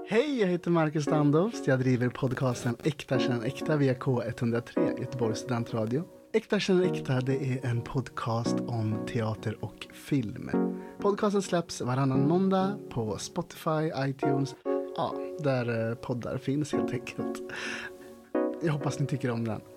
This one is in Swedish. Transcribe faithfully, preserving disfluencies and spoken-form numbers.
Hej, jag heter Marcus Standoft. Jag driver podcasten Äkta känner äkta via K ett noll tre, Göteborgs studentradio. Äkta känner äkta, det är en podcast om teater och film. Podcasten släpps varannan måndag på Spotify, iTunes, ja, där poddar finns helt enkelt. Jag hoppas ni tycker om den.